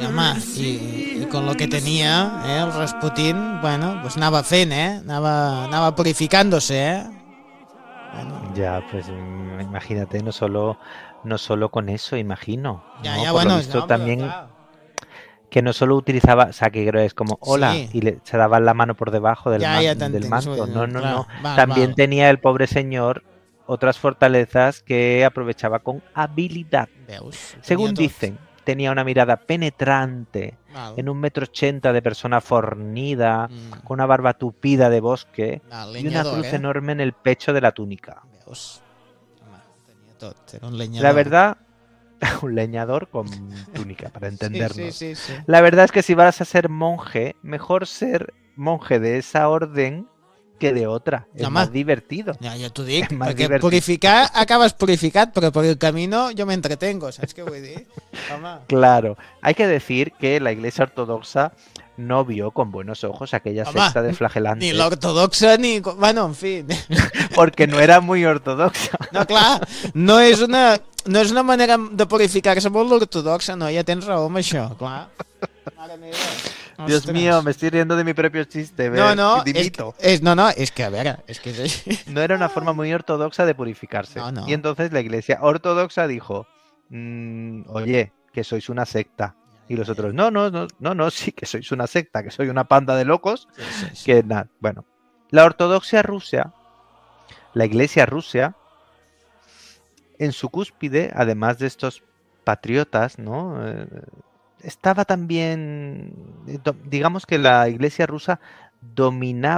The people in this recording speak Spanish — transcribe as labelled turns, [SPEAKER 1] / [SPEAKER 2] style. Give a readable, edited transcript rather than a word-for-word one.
[SPEAKER 1] home, i con lo que tenia, el Rasputín, bueno, pues anava fent, anava purificándose, Bueno,
[SPEAKER 2] Ya, pues imagínate, no solo con eso, imagino,
[SPEAKER 1] ya,
[SPEAKER 2] ¿no?
[SPEAKER 1] ya,
[SPEAKER 2] Por lo
[SPEAKER 1] bueno,
[SPEAKER 2] visto
[SPEAKER 1] no, pero
[SPEAKER 2] también
[SPEAKER 1] claro,
[SPEAKER 2] que no solo utilizaba, o sea, que es como hola
[SPEAKER 1] sí,
[SPEAKER 2] y se daban la mano por debajo
[SPEAKER 1] ya
[SPEAKER 2] del
[SPEAKER 1] t'entenc,
[SPEAKER 2] manto. No, no,
[SPEAKER 1] clar,
[SPEAKER 2] no.
[SPEAKER 1] val, val.
[SPEAKER 2] También tenía el pobre señor otras fortalezas que aprovechaba con habilidad.
[SPEAKER 1] Veus? Ho tenia
[SPEAKER 2] Según
[SPEAKER 1] tot.
[SPEAKER 2] dicen, tenía una mirada penetrante,
[SPEAKER 1] Val.
[SPEAKER 2] en 1,80 m de persona fornida,
[SPEAKER 1] Mm,
[SPEAKER 2] con una barba tupida de bosque
[SPEAKER 1] val,
[SPEAKER 2] y una
[SPEAKER 1] lenyador,
[SPEAKER 2] cruz enorme en el pecho de la túnica.
[SPEAKER 1] Veus? Home, ho tenia tot, era un
[SPEAKER 2] La
[SPEAKER 1] lenyador.
[SPEAKER 2] verdad, un leñador con túnica, para
[SPEAKER 1] Sí, sí,
[SPEAKER 2] entendernos.
[SPEAKER 1] sí, sí.
[SPEAKER 2] La verdad es que si vas a ser monje, mejor ser monje de esa orden que de otra. Es
[SPEAKER 1] Home,
[SPEAKER 2] más divertido.
[SPEAKER 1] ja t'ho
[SPEAKER 2] Es
[SPEAKER 1] dic,
[SPEAKER 2] más
[SPEAKER 1] perquè
[SPEAKER 2] divertido.
[SPEAKER 1] purificar acabes purificat, però per el camino jo m'entretengo, saps què vull dir? Home,
[SPEAKER 2] Claro, hay que decir que la Iglesia Ortodoxa no vio con buenos ojos aquella
[SPEAKER 1] home,
[SPEAKER 2] secta de
[SPEAKER 1] ni
[SPEAKER 2] flagelantes
[SPEAKER 1] l'ortodoxa ni... Bueno, en fi.
[SPEAKER 2] porque no era muy ortodoxa.
[SPEAKER 1] No, clar, no és una manera de purificar-se molt l'ortodoxa, no, ja tens raó amb això, clar. Mare meva,
[SPEAKER 2] Dios mío,
[SPEAKER 1] ostres.
[SPEAKER 2] me estoy riendo de mi propio chiste,
[SPEAKER 1] No,
[SPEAKER 2] que
[SPEAKER 1] no,
[SPEAKER 2] dimito.
[SPEAKER 1] és que, a veure, és que és així.
[SPEAKER 2] No era una forma muy ortodoxa de purificarse.
[SPEAKER 1] No,
[SPEAKER 2] Y
[SPEAKER 1] no.
[SPEAKER 2] entonces la Iglesia Ortodoxa dijo, oye, que sois una secta.
[SPEAKER 1] Ja,
[SPEAKER 2] Y los
[SPEAKER 1] ja, ja.
[SPEAKER 2] otros, no, no, no, no, no, sí que sois una secta, que soy una panda de locos,
[SPEAKER 1] Sí, sí, sí.
[SPEAKER 2] que nada, bueno. La ortodoxia rusa, la Iglesia rusa, en su cúspide, además de estos patriotas, ¿no? Estaba también, digamos que la Iglesia rusa dominaba